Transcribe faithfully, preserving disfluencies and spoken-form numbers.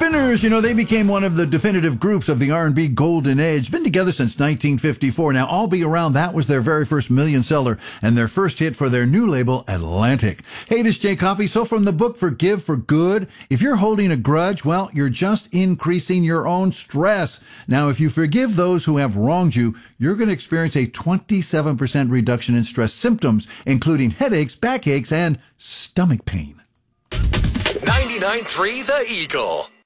Spinners, you know, they became one of the definitive groups of the R and B golden age. Been together since nineteen fifty-four. Now, I'll Be Around, that was their very first million seller and their first hit for their new label, Atlantic. Hey, this is Jay Coffey. So from the book Forgive for Good, if you're holding a grudge, well, you're just increasing your own stress. Now, if you forgive those who have wronged you, you're going to experience a twenty-seven percent reduction in stress symptoms, including headaches, backaches, and stomach pain. ninety-nine point three The Eagle.